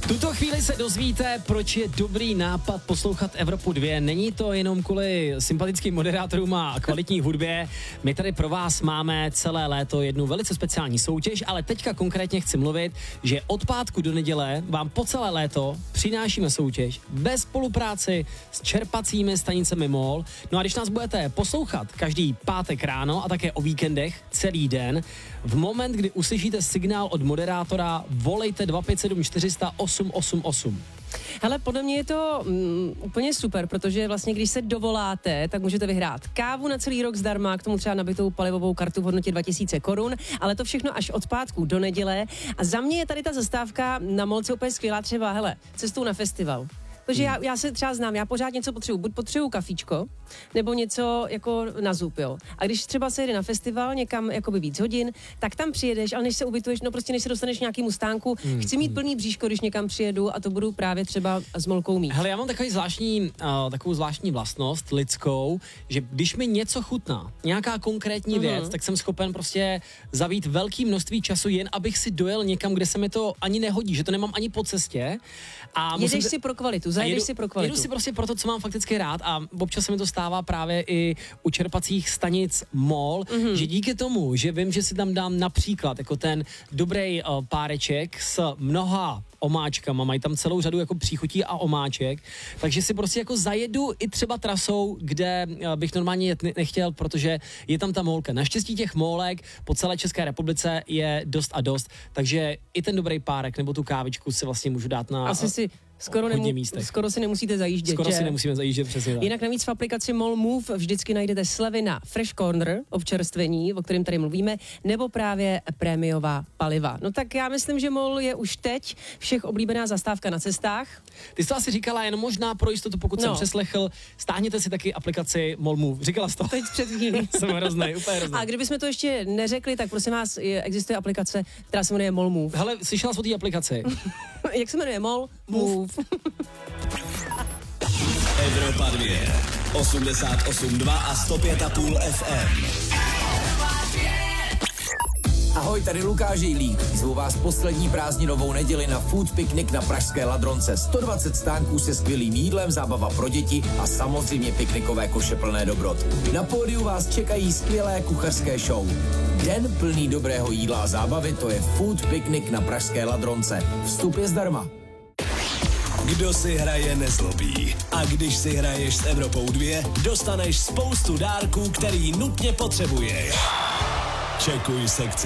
Tuto chvíli se dozvíte, proč je dobrý nápad poslouchat Evropu 2. Není to jenom kvůli sympatickým moderátorům a kvalitní hudbě. My tady pro vás máme celé léto jednu velice speciální soutěž, ale teďka konkrétně chci mluvit, že od pátku do neděle vám po celé léto přinášíme soutěž bez spolupráci s čerpacími stanicemi MOL. No a když nás budete poslouchat každý pátek ráno a také o víkendech celý den, v moment, kdy uslyšíte signál od moderátora, volejte 257 400 888. Hele, podle mě je to úplně super, protože vlastně když se dovoláte, tak můžete vyhrát kávu na celý rok zdarma, k tomu třeba nabitou palivovou kartu v hodnotě 2000 korun, ale to všechno až od pátku do neděle. A za mě je tady ta zastávka na Molce úplně skvělá, třeba, hele, cestou na festival. Protože já se třeba znám, já pořád něco potřebuji, buď potřebuji kafíčko, nebo něco jako na zub, jo. A když třeba se jede na festival někam jakoby víc hodin, tak tam přijedeš, ale než se ubytuješ, no prostě než se dostaneš nějakému stánku, chci mít plný bříško, když někam přijedu a to budu právě třeba s Molkou mít. Hele, já mám takovou zvláštní vlastnost lidskou, že když mi něco chutná, nějaká konkrétní věc, tak jsem schopen prostě zavít velké množství času, jen abych si dojel někam, kde se mi to ani nehodí, že to nemám ani po cestě. A jedeš si pro kvalitu, zajedeš si pro kvalitu. Jedu si prostě pro to, co mám fakticky rád a občas se mi to stává právě i u čerpacích stanic MOL, že díky tomu, že vím, že si tam dám například jako ten dobrý páreček s mnoha omáčkama, mají tam celou řadu jako příchutí a omáček, takže si prostě jako zajedu i třeba trasou, kde bych normálně jet nechtěl, protože je tam ta mólka. Naštěstí těch mólek po celé České republice je dost a dost, takže i ten dobrý párek nebo tu kávičku si vlastně můžu dát na skoro si nemusíte zajíždět. Skoro si nemusíme zajíždět, přesně tak. Jinak navíc v aplikaci MOL Move vždycky najdete slevy na Fresh Corner, občerstvení, o kterém tady mluvíme, nebo právě prémiová paliva. No tak já myslím, že MOL je už teď všech oblíbená zastávka na cestách. Ty jsi to asi říkala, jen možná pro jistotu, pokud jsem přeslechl, stáhněte si taky aplikaci MOL Move. Říkala jsi to? Teď před chvílí. Jsem hroznej, úplně hroznej. A kdybychom to ještě neřekli, tak prosím vás, existuje aplikace, která se jmenuje MOL Move. Hele, slyšela jsi o té aplikaci? Jak se jmenuje? MOL Move. Evropa 2, 88,2 a 105,5 FM. Ahoj, tady Lukáš Jejlík. Zvu vás poslední prázdninovou neděli na food piknik na pražské Ladronce. 120 stánků se skvělým jídlem, zábava pro děti a samozřejmě piknikové koše plné dobrot. Na pódiu vás čekají skvělé kuchařské show. Den plný dobrého jídla a zábavy, to je food piknik na pražské Ladronce. Vstup je zdarma. Kdo si hraje, nezlobí. A když si hraješ s Evropou 2, dostaneš spoustu dárků, který nutně potřebuješ. Čekuj sekci